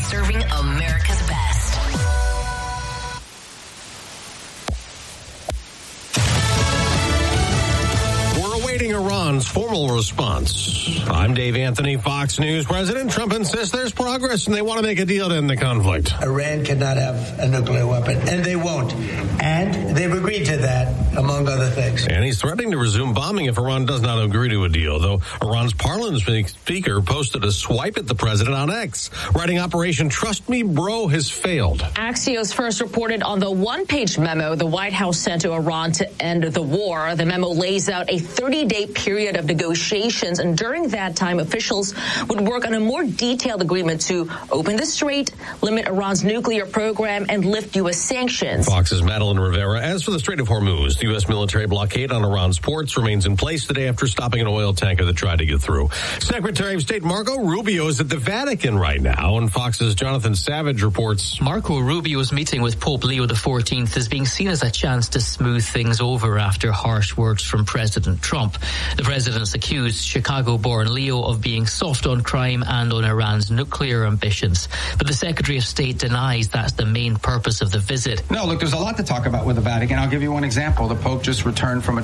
serving America's best. Iran's formal response. I'm Dave Anthony, Fox News. President Trump insists there's progress and they want to make a deal to end the conflict. Iran cannot have a nuclear weapon, and they won't. And they've agreed to that, among other things. And he's threatening to resume bombing if Iran does not agree to a deal, though Iran's parliament speaker posted a swipe at the president on X, writing Operation Trust Me Bro has failed. Axios first reported on the one-page memo the White House sent to Iran to end the war. The memo lays out a 30-day period of negotiations, and during that time, officials would work on a more detailed agreement to open the strait, limit Iran's nuclear program, and lift U.S. sanctions. Fox's Madeline Rivera. As for the Strait of Hormuz, the U.S. military blockade on Iran's ports remains in place today after stopping an oil tanker that tried to get through. Secretary of State Marco Rubio is at the Vatican right now, and Fox's Jonathan Savage reports. Marco Rubio's meeting with Pope Leo XIV is being seen as a chance to smooth things over after harsh words from President Trump. The president's accused Chicago-born Leo of being soft on crime and on Iran's nuclear ambitions. But the Secretary of State denies that's the main purpose of the visit. No, look, there's a lot to talk about with the Vatican. I'll give you one example. The Pope just returned from a